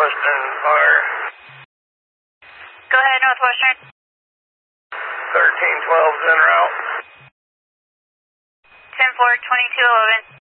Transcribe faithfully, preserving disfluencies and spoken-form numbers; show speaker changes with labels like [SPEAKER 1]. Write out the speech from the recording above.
[SPEAKER 1] Western Fire.
[SPEAKER 2] Go ahead, Northwestern.
[SPEAKER 1] thirteen twelve's en route.
[SPEAKER 2] ten four, twenty-two eleven.